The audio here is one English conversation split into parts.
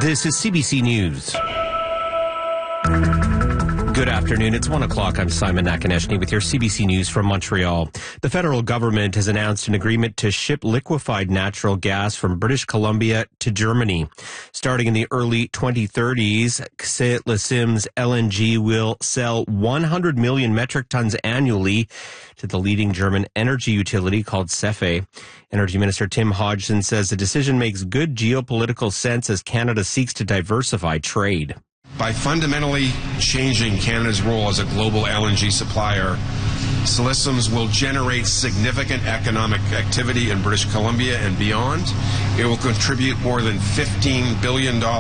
This is CBC News. Good afternoon. It's 1 o'clock. I'm Simon Nakaneshny with your CBC News from Montreal. The federal government has announced an agreement to ship liquefied natural gas from British Columbia to Germany. Starting in the early 2030s, Xae-Lysim's LNG will sell 100 million metric tons annually to the leading German energy utility called SEFE. Energy Minister Tim Hodgson says the decision makes good geopolitical sense as Canada seeks to diversify trade. By fundamentally changing Canada's role as a global LNG supplier, Xae-Lysim's will generate significant economic activity in British Columbia and beyond. It will contribute more than $15 billion in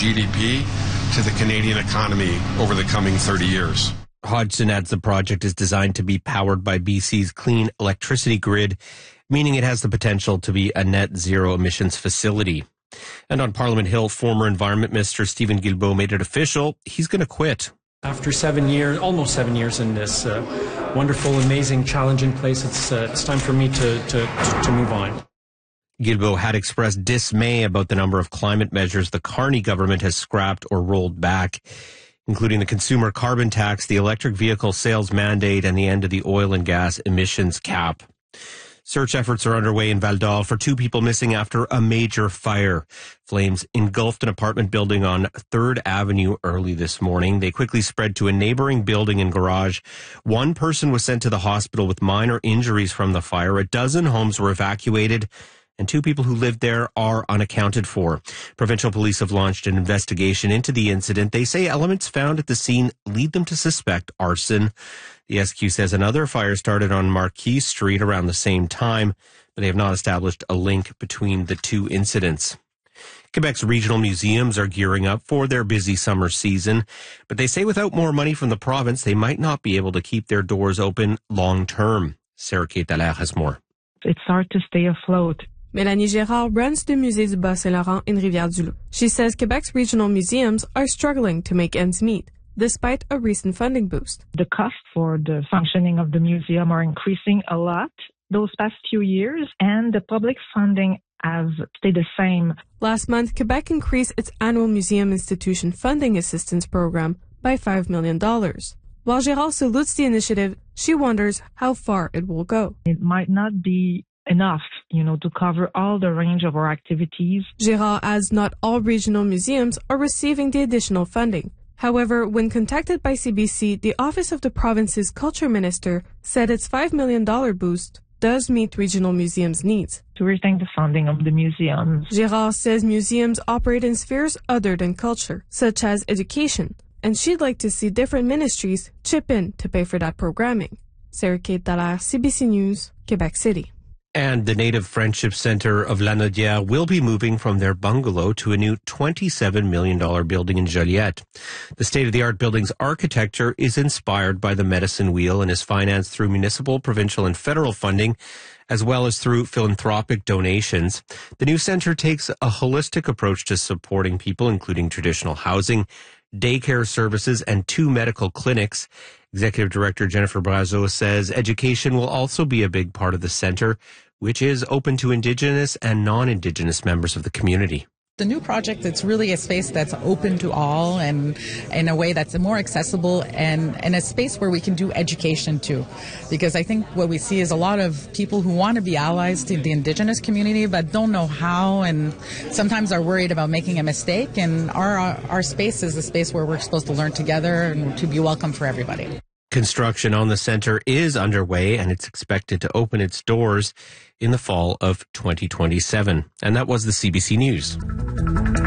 GDP to the Canadian economy over the coming 30 years. Hodgson adds the project is designed to be powered by BC's clean electricity grid, meaning it has the potential to be a net zero emissions facility. And on Parliament Hill, former Environment Minister Stephen Guilbeault made it official. He's going to quit. After 7 years, almost 7 years in this wonderful, amazing, challenging place, it's time for me to move on. Guilbeault had expressed dismay about the number of climate measures the Carney government has scrapped or rolled back, including the consumer carbon tax, the electric vehicle sales mandate, and the end of the oil and gas emissions cap. Search efforts are underway in Val d'Or for two people missing after a major fire. Flames engulfed an apartment building on 3rd Avenue early this morning. They quickly spread to a neighboring building and garage. One person was sent to the hospital with minor injuries from the fire. A dozen homes were evacuated, and two people who lived there are unaccounted for. Provincial police have launched an investigation into the incident. They say elements found at the scene lead them to suspect arson. The SQ says another fire started on Marquis Street around the same time, but they have not established a link between the two incidents. Quebec's regional museums are gearing up for their busy summer season, but they say without more money from the province, they might not be able to keep their doors open long term. Sarah Kate Dallaire has more. It's hard to stay afloat. Mélanie Gérard runs the Musée du Bas-Saint-Laurent in Rivière-du-Loup. She says Quebec's regional museums are struggling to make ends meet, despite a recent funding boost. The cost for the functioning of the museum are increasing a lot those past few years, and the public funding has stayed the same. Last month, Quebec increased its annual museum institution funding assistance program by $5 million. While Gérard salutes the initiative, she wonders how far it will go. It might not be enough, to cover all the range of our activities. Gérard adds not all regional museums are receiving the additional funding. However, when contacted by CBC, the Office of the Province's Culture Minister said its $5 million boost does meet regional museums' needs. To rethink the funding of the museums. Gérard says museums operate in spheres other than culture, such as education, and she'd like to see different ministries chip in to pay for that programming. Sarah Kate Dallaire, CBC News, Quebec City. And the Native Friendship Center of Lanaudière will be moving from their bungalow to a new $27 million building in Joliette. The state-of-the-art building's architecture is inspired by the medicine wheel and is financed through municipal, provincial, and federal funding, as well as through philanthropic donations. The new center takes a holistic approach to supporting people, including traditional housing, daycare services, and 2 medical clinics. Executive Director Jennifer Brazeau says education will also be a big part of the center, which is open to Indigenous and non-Indigenous members of the community. The new project, it's really a space that's open to all and in a way that's more accessible and a space where we can do education too. Because I think what we see is a lot of people who want to be allies to the Indigenous community but don't know how and sometimes are worried about making a mistake. And our space is a space where we're supposed to learn together and to be welcome for everybody. Construction on the center is underway and it's expected to open its doors in the fall of 2027. And that was the CBC News.